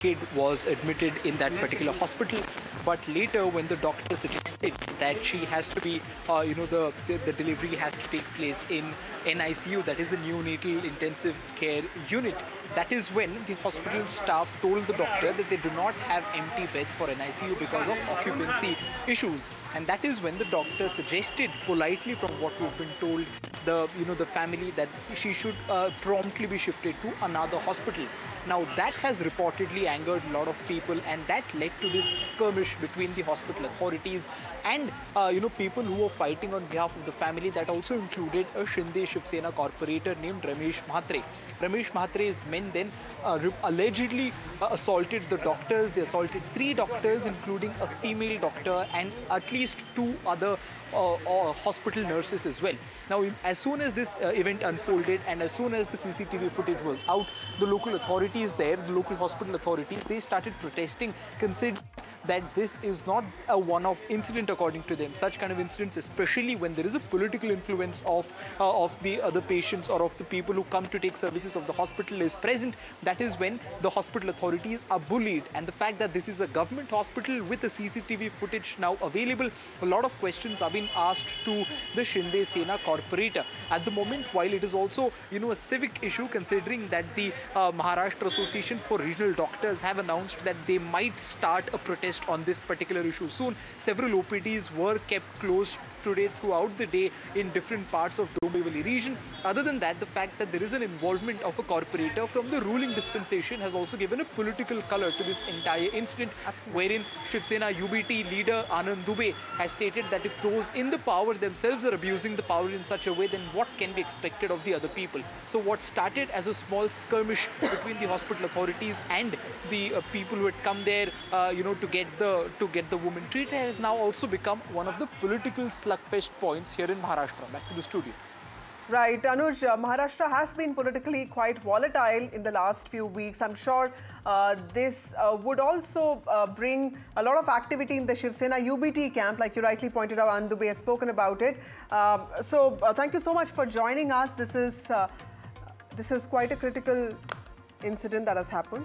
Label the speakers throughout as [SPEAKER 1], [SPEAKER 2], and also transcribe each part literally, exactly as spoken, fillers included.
[SPEAKER 1] kid was admitted in that particular hospital. But later, when the doctor suggested that she has to be, uh, you know, the, the the delivery has to take place in N I C U, that is a neonatal intensive care unit, that is when the hospital staff told the doctor that they do not have empty beds for N I C U because of occupancy issues. And that is when the doctor suggested politely, from what we've been told, the you know the family, that she should uh, promptly be shifted to another hospital. Now that has reportedly angered a lot of people, and that led to this skirmish between the hospital authorities and uh, you know people who were fighting on behalf of the family. That also included a Shinde Shiv Sena corporator named Ramesh Mhatre. Ramesh Mhatre's men then uh, allegedly uh, assaulted the doctors. They assaulted three doctors, including a female doctor and at least two other uh, uh, hospital nurses as well. Now, as soon as this uh, event unfolded and as soon as the C C T V footage was out, the local authorities there, the local hospital authorities, they started protesting, considering that this is not a one-off incident according to them. Such kind of incidents, especially when there is a political influence of uh, of the other patients or of the people who come to take services of the hospital is present, that is when the hospital authorities are bullied. And the fact that this is a government hospital with the C C T V footage now available, a lot of questions are being asked to the Shinde Sena corporator. At the moment, while it is also, you know, a civic issue, considering that the uh, Maharashtra Association for Regional Doctors have announced that they might start a protest on this particular issue soon. Several O P Ds were kept closed today throughout the day in different parts of Dombivli region. Other than that, the fact that there is an involvement of a corporator from the ruling dispensation has also given a political color to this entire incident. Absolutely. Wherein Shiv Sena U B T leader Anand Dubey has stated that if those in the power themselves are abusing the power in such a way, then what can be expected of the other people? So what started as a small skirmish between the hospital authorities and the uh, people who had come there, uh, you know, to get the to get the woman treated, has now also become one of the political slugfest points here in Maharashtra. Back to the studio.
[SPEAKER 2] Right, Anuj, uh, Maharashtra has been politically quite volatile in the last few weeks. I'm sure uh, this uh, would also uh, bring a lot of activity in the Shiv Sena U B T camp, like you rightly pointed out. Anand Dubey has spoken about it. Um, so uh, thank you so much for joining us. This is uh, this is quite a critical incident that has happened.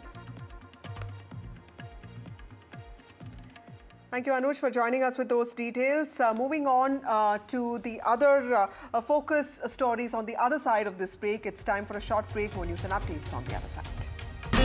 [SPEAKER 2] Thank you, Anuj, for joining us with those details. Uh, moving on uh, to the other uh, uh, focus stories on the other side of this break. It's time for a short break. More news and updates on the other side.